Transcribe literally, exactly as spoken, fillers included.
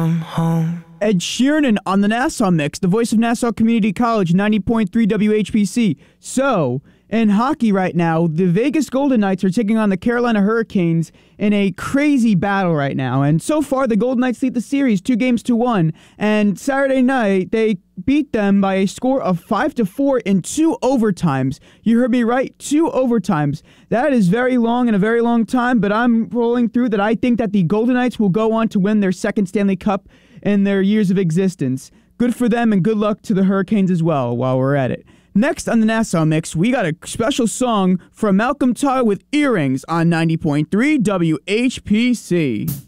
come home. Ed Sheeran on the Nassau Mix, the voice of Nassau Community College, ninety point three W H P C. So, in hockey right now, the Vegas Golden Knights are taking on the Carolina Hurricanes in a crazy battle right now. And so far, the Golden Knights lead the series two games to one. And Saturday night, they beat them by a score of five to four in two overtimes. You heard me right, two overtimes. That is very long and a very long time, but I'm rolling through that I think that the Golden Knights will go on to win their second Stanley Cup in their years of existence. Good for them and good luck to the Hurricanes as well while we're at it. Next on the Nassau Mix, we got a special song from Malcolm Todd with Earrings on ninety point three W H P C.